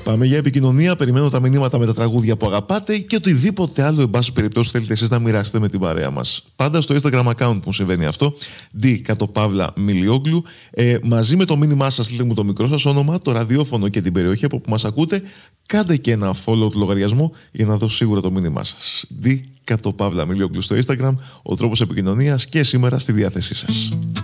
Πάμε για επικοινωνία. Περιμένω τα μηνύματα με τα τραγούδια που αγαπάτε και οτιδήποτε άλλο, εν πάση περιπτώσει, θέλετε εσείς να μοιράσετε με την παρέα μας. Πάντα στο Instagram account που συμβαίνει αυτό, D_Milioglou. Μαζί με το μήνυμά σας, στείλτε μου το μικρό σας όνομα, το ραδιόφωνο και την περιοχή από που μας ακούτε. Κάντε και ένα follow του λογαριασμού για να δω σίγουρα το μήνυμά σας. D_Milioglou στο Instagram, ο τρόπος επικοινωνίας και σήμερα στη διάθεσή σας.